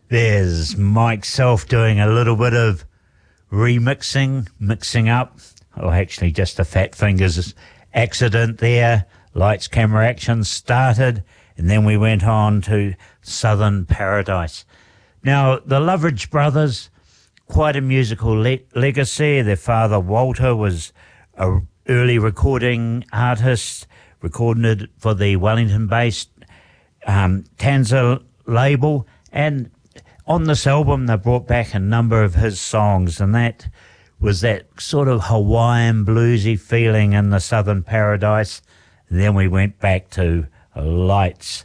There's Mike Self doing a little bit of mixing up. Oh, actually just a Fat Fingers accident there. Lights, Camera, Action started, and then we went on to Southern Paradise. Now, the Loveridge brothers, quite a musical legacy. Their father, Walter, was an early recording artist, recorded for the Wellington-based Tanza label, and on this album they brought back a number of his songs, and that was that sort of Hawaiian bluesy feeling in the Southern Paradise. And then we went back to Lights,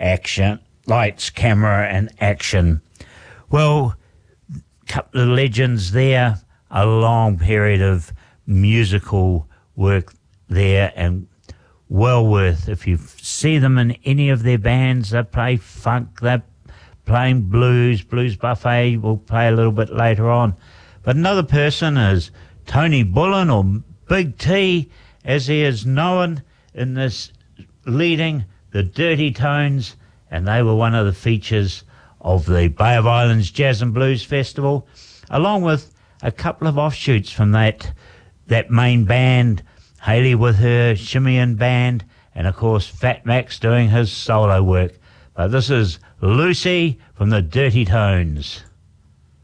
Camera and Action. Well, a couple of legends there, a long period of musical work there, and well worth. If you see them in any of their bands, they play funk, they're playing blues. Blues Buffet will play a little bit later on. But another person is Tony Bullen, or Big T, as he is known in this, leading the Dirty Tones, and they were one of the features of the Bay of Islands Jazz and Blues Festival, along with a couple of offshoots from that main band, Hayley with her Shimmyin' band, and of course Fat Max doing his solo work. But this is Lucy from the Dirty Tones.